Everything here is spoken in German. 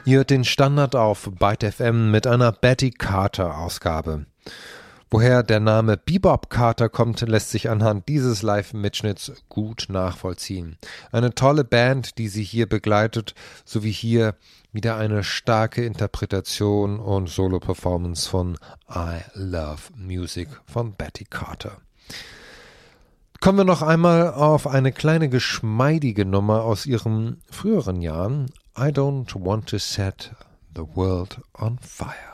Ihr hört den Standard auf Byte FM mit einer Betty Carter Ausgabe. Woher der Name Bebop Carter kommt, lässt sich anhand dieses Live-Mitschnitts gut nachvollziehen. Eine tolle Band, die sie hier begleitet, sowie hier wieder eine starke Interpretation und Solo-Performance von I Love Music von Betty Carter. Kommen wir noch einmal auf eine kleine geschmeidige Nummer aus ihren früheren Jahren. I don't want to set the world on fire.